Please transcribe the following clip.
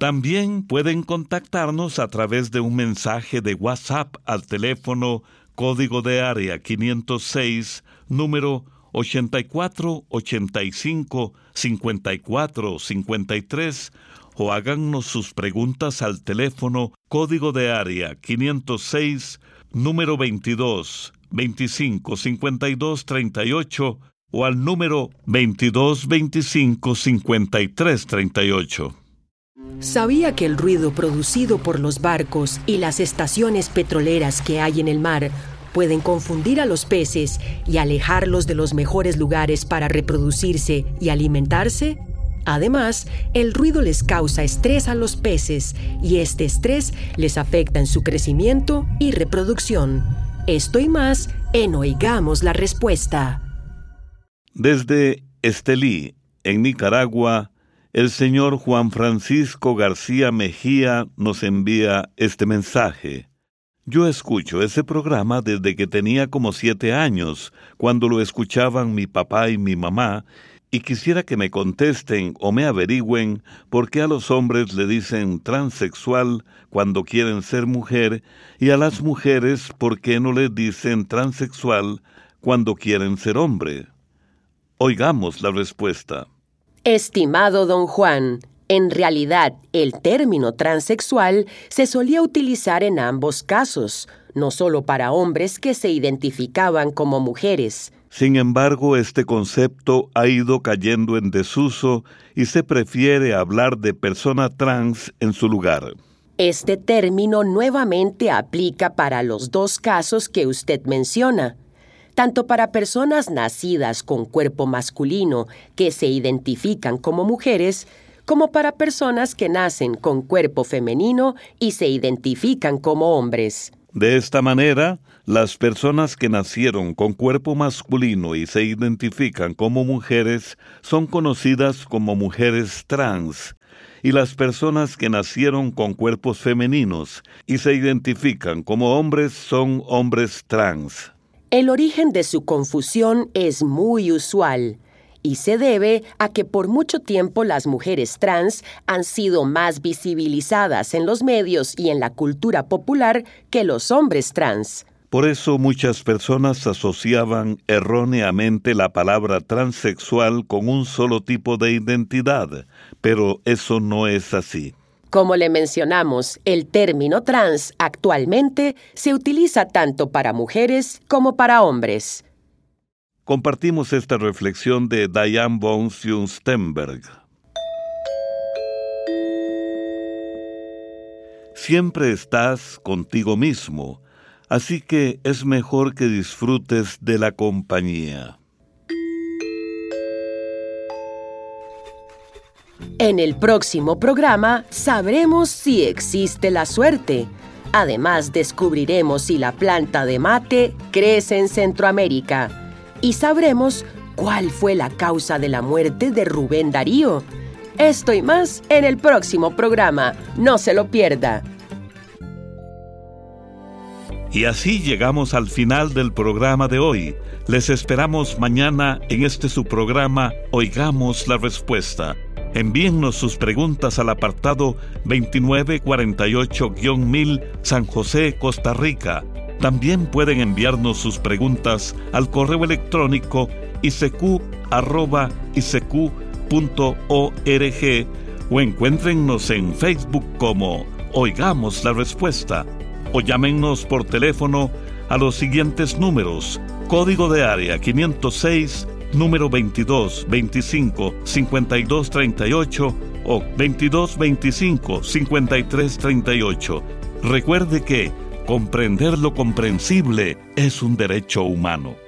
También pueden contactarnos a través de un mensaje de WhatsApp al teléfono código de área 506, número 8485-5453, o háganos sus preguntas al teléfono código de área 506, número 22 25 52 38, o al número 22 25 53 38. ¿Sabía que el ruido producido por los barcos y las estaciones petroleras que hay en el mar pueden confundir a los peces y alejarlos de los mejores lugares para reproducirse y alimentarse? Además, el ruido les causa estrés a los peces y este estrés les afecta en su crecimiento y reproducción. Esto y más en Oigamos la Respuesta. Desde Estelí, en Nicaragua, el señor Juan Francisco García Mejía nos envía este mensaje. Yo escucho ese programa desde que tenía como 7 años, cuando lo escuchaban mi papá y mi mamá, y quisiera que me contesten o me averigüen por qué a los hombres le dicen transexual cuando quieren ser mujer, y a las mujeres por qué no les dicen transexual cuando quieren ser hombre. Oigamos la respuesta. Estimado don Juan, en realidad el término transexual se solía utilizar en ambos casos, no solo para hombres que se identificaban como mujeres. Sin embargo, este concepto ha ido cayendo en desuso y se prefiere hablar de persona trans en su lugar. Este término nuevamente aplica para los dos casos que usted menciona, tanto para personas nacidas con cuerpo masculino que se identifican como mujeres, como para personas que nacen con cuerpo femenino y se identifican como hombres. De esta manera, las personas que nacieron con cuerpo masculino y se identifican como mujeres son conocidas como mujeres trans, y las personas que nacieron con cuerpos femeninos y se identifican como hombres son hombres trans. El origen de su confusión es muy usual y se debe a que por mucho tiempo las mujeres trans han sido más visibilizadas en los medios y en la cultura popular que los hombres trans. Por eso muchas personas asociaban erróneamente la palabra transexual con un solo tipo de identidad, pero eso no es así. Como le mencionamos, el término trans actualmente se utiliza tanto para mujeres como para hombres. Compartimos esta reflexión de Diane von Fürstenberg. Siempre estás contigo mismo, así que es mejor que disfrutes de la compañía. En el próximo programa sabremos si existe la suerte. Además, descubriremos si la planta de mate crece en Centroamérica. Y sabremos cuál fue la causa de la muerte de Rubén Darío. Esto y más en el próximo programa. No se lo pierda. Y así llegamos al final del programa de hoy. Les esperamos mañana en su programa Oigamos la Respuesta. Envíennos sus preguntas al apartado 2948-1000 San José, Costa Rica. También pueden enviarnos sus preguntas al correo electrónico isq@isq.org o encuéntrennos en Facebook como Oigamos la Respuesta, o llámennos por teléfono a los siguientes números: código de área 506, número 22 25 52 38 o 22 25 53 38. Recuerde que comprender lo comprensible es un derecho humano.